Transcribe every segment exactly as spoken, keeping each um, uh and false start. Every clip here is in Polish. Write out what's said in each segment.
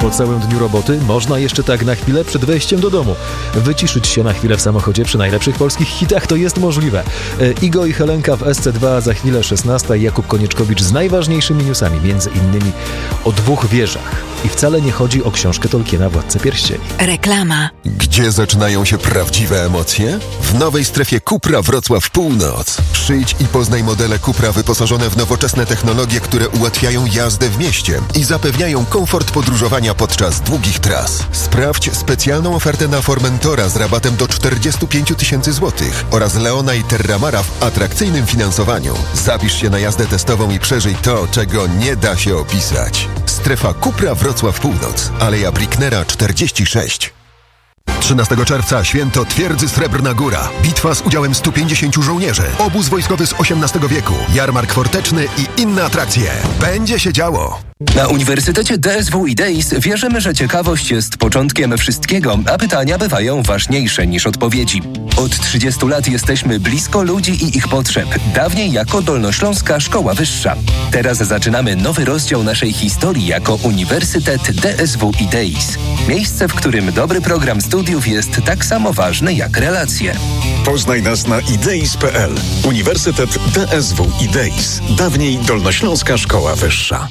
po całym dniu roboty, można jeszcze tak na chwilę przed wejściem do domu wyciszyć się na chwilę w samochodzie przy najlepszych polskich hitach. To jest możliwe. Igo i Helenka w S C dwa, za chwilę szesnasta i Jakub Konieczkowicz z najważniejszymi newsami, między innymi o dwóch wieżach. I wcale nie chodzi o książkę Tolkiena Władcę Pierścieni. Reklama. Gdzie zaczynają się prawdziwe emocje? W nowej strefie Cupra Wrocław Północ. Przyjdź i poznaj modele Cupra wyposażone w nowoczesne technologie, które ułatwiają jazdę w mieście i zapewniają komfort podróżowania podczas długich tras. Sprawdź specjalną ofertę na Formentora z rabatem do czterdzieści pięć tysięcy złotych oraz Leona i Terramara w atrakcyjnym finansowaniu. Zapisz się na jazdę testową i przeżyj to, czego nie da się opisać. Strefa Cupra Wrocław Północ, Aleja Bricknera czterdzieści sześć. trzynastego czerwca święto Twierdzy Srebrna Góra. Bitwa z udziałem stu pięćdziesięciu żołnierzy. Obóz wojskowy z osiemnastego wieku. Jarmark forteczny i inne atrakcje. Będzie się działo. Na Uniwersytecie D S W i Days wierzymy, że ciekawość jest początkiem wszystkiego, a pytania bywają ważniejsze niż odpowiedzi. Od trzydziestu lat jesteśmy blisko ludzi i ich potrzeb. Dawniej jako Dolnośląska Szkoła Wyższa. Teraz zaczynamy nowy rozdział naszej historii jako Uniwersytet D S W i Days. Miejsce, w którym dobry program studiów jest tak samo ważny jak relacje. Poznaj nas na ideis kropka p l. Uniwersytet D S W i Days. Dawniej Dolnośląska Szkoła Wyższa.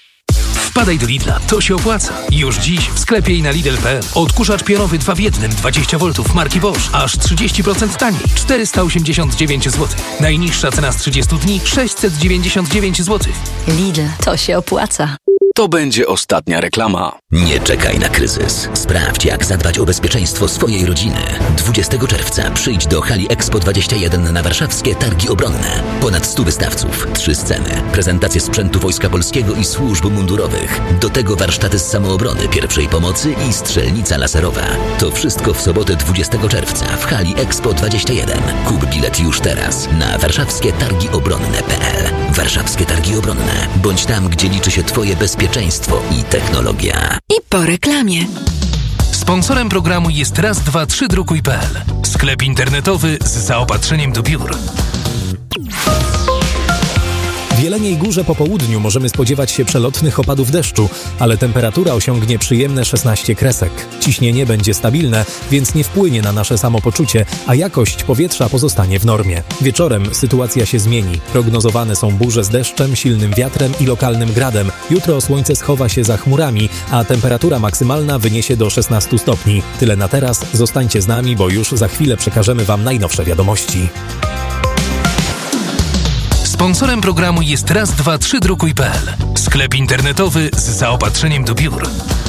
Wpadaj do Lidla, to się opłaca. Już dziś w sklepie i na lidl kropka p l. Odkurzacz pionowy dwa w jednym dwadzieścia woltów marki Bosch. Aż trzydzieści procent taniej. czterysta osiemdziesiąt dziewięć złotych. Najniższa cena z trzydziestu dni sześćset dziewięćdziesiąt dziewięć złotych. Lidl, to się opłaca. To będzie ostatnia reklama. Nie czekaj na kryzys. Sprawdź, jak zadbać o bezpieczeństwo swojej rodziny. dwudziestego czerwca przyjdź do hali Expo dwadzieścia jeden na warszawskie Targi Obronne. Ponad stu wystawców, trzy sceny, prezentacje sprzętu Wojska Polskiego i służb mundurowych. Do tego warsztaty z samoobrony, pierwszej pomocy i strzelnica laserowa. To wszystko w sobotę dwudziestego czerwca w hali Expo dwadzieścia jeden. Kup bilet już teraz na warszawskie targi obronne kropka p l. Warszawskie Targi Obronne. Bądź tam, gdzie liczy się twoje bezpieczeństwo i technologia. I po reklamie. Sponsorem programu jest raz dwa trzy drukuj kropka p l. Sklep internetowy z zaopatrzeniem do biur. W Jeleniej Górze po południu możemy spodziewać się przelotnych opadów deszczu, ale temperatura osiągnie przyjemne szesnaście kresek. Ciśnienie będzie stabilne, więc nie wpłynie na nasze samopoczucie, a jakość powietrza pozostanie w normie. Wieczorem sytuacja się zmieni. Prognozowane są burze z deszczem, silnym wiatrem i lokalnym gradem. Jutro słońce schowa się za chmurami, a temperatura maksymalna wyniesie do szesnastu stopni. Tyle na teraz. Zostańcie z nami, bo już za chwilę przekażemy Wam najnowsze wiadomości. Sponsorem programu jest raz dwa trzy drukuj kropka p l. Sklep internetowy z zaopatrzeniem do biur.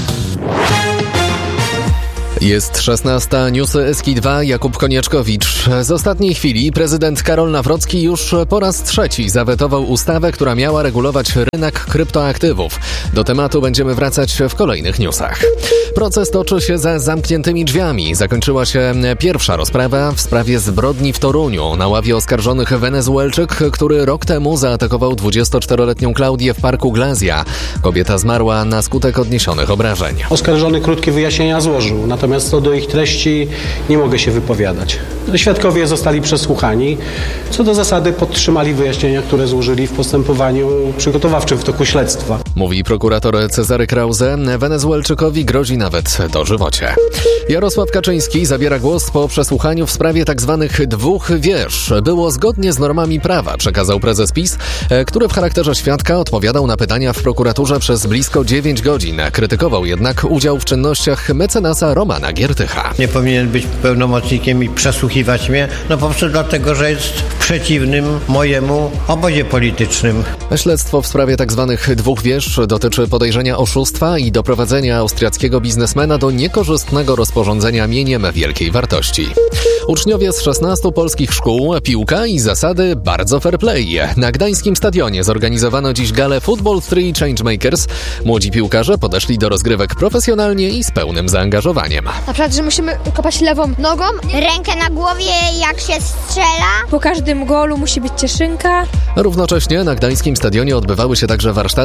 Jest szesnasta, newsy S K dwa, Jakub Konieczkowicz. Z ostatniej chwili prezydent Karol Nawrocki już po raz trzeci zawetował ustawę, która miała regulować rynek kryptoaktywów. Do tematu będziemy wracać w kolejnych newsach. Proces toczy się za zamkniętymi drzwiami. Zakończyła się pierwsza rozprawa w sprawie zbrodni w Toruniu. Na ławie oskarżonych Wenezuelczyk, który rok temu zaatakował dwudziestoczteroletnią Klaudię w parku Glazja. Kobieta zmarła na skutek odniesionych obrażeń. Oskarżony krótkie wyjaśnienia złożył, natomiast co do ich treści nie mogę się wypowiadać. Świadkowie zostali przesłuchani. Co do zasady podtrzymali wyjaśnienia, które złożyli w postępowaniu przygotowawczym w toku śledztwa. Mówi prokurator Cezary Krause. Wenezuelczykowi grozi nawet dożywocie. Jarosław Kaczyński zabiera głos po przesłuchaniu w sprawie tzw. dwóch wież. Było zgodnie z normami prawa, przekazał prezes PiS, który w charakterze świadka odpowiadał na pytania w prokuraturze przez blisko dziewięć godzin. Krytykował jednak udział w czynnościach mecenasa Romana Giertycha. Nie powinien być pełnomocnikiem i przesłuchiwać mnie, no po prostu dlatego, że jest przeciwnym mojemu obozie politycznym. Śledztwo w sprawie tzw. dwóch wież dotyczy podejrzenia oszustwa i doprowadzenia austriackiego biznesmena do niekorzystnego rozporządzenia mieniem wielkiej wartości. Uczniowie z szesnastu polskich szkół, piłka i zasady bardzo fair play. Na gdańskim stadionie zorganizowano dziś galę Football trzy Changemakers. Młodzi piłkarze podeszli do rozgrywek profesjonalnie i z pełnym zaangażowaniem. Na przykład, że musimy kopać lewą nogą, rękę na głowie jak się strzela. Po każdym golu musi być cieszynka. Równocześnie na gdańskim stadionie odbywały się także warsztaty z aktywną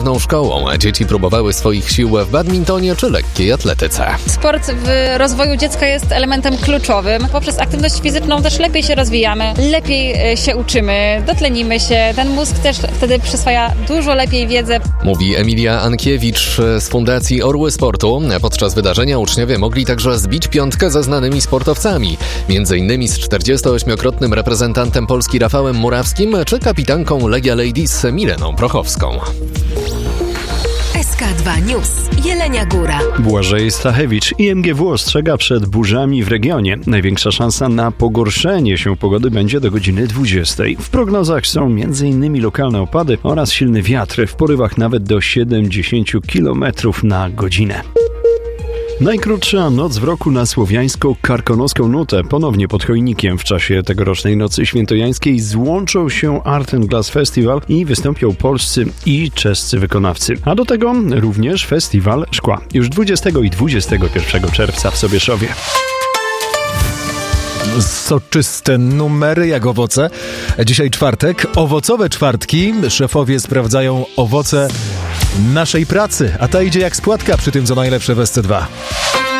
intensywną szkołą, a dzieci próbowały swoich sił w badmintonie czy lekkiej atletyce. Sport w rozwoju dziecka jest elementem kluczowym. Poprzez aktywność fizyczną też lepiej się rozwijamy, lepiej się uczymy, dotlenimy się. Ten mózg też wtedy przyswaja dużo lepiej wiedzę. Mówi Emilia Ankiewicz z Fundacji Orły Sportu. Podczas wydarzenia uczniowie mogli także zbić piątkę ze znanymi sportowcami. Między innymi z czterdziestoośmiokrotnym reprezentantem Polski Rafałem Murawskim czy kapitanką Legia Ladies Mileną Prochowską. S K dwa News. Jelenia Góra. Błażej Stachewicz. I M G W ostrzega przed burzami w regionie. Największa szansa na pogorszenie się pogody będzie do godziny dwudziestej. W prognozach są między innymi lokalne opady oraz silny wiatr w porywach nawet do siedemdziesiąt kilometrów na godzinę. Najkrótsza noc w roku na słowiańsko-karkonoską nutę. Ponownie pod Chojnikiem w czasie tegorocznej Nocy Świętojańskiej złączą się Art and Glass Festival i wystąpią polscy i czescy wykonawcy. A do tego również Festiwal Szkła. Już dwudziestego i dwudziestego pierwszego czerwca w Sobieszowie. Soczyste numery jak owoce. Dzisiaj czwartek, owocowe czwartki. Szefowie sprawdzają owoce naszej pracy, a ta idzie jak spłatka przy tym, co najlepsze w S C dwa.